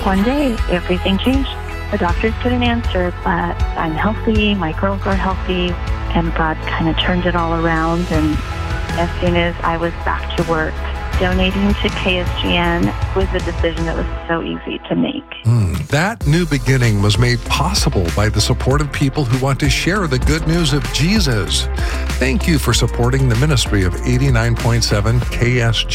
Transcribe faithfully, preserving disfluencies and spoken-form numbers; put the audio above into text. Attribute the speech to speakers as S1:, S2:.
S1: one day, everything changed. The doctors couldn't answer, but I'm healthy, my girls are healthy, and God kind of turned it all around. And as soon as I was back to work, donating to K S G N was a decision that was so easy to make.
S2: Mm, that new beginning was made possible by the support of people who want to share the good news of Jesus. Thank you for supporting the ministry of eighty-nine point seven K S G N.